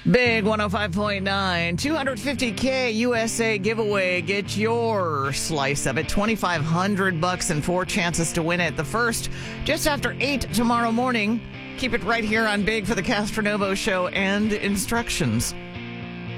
Big 105.9, 250K USA giveaway. Get your slice of it. $2,500 and 4 chances to win it. The first, just after 8 tomorrow morning. Keep it right here on Big for the Castronovo Show and instructions.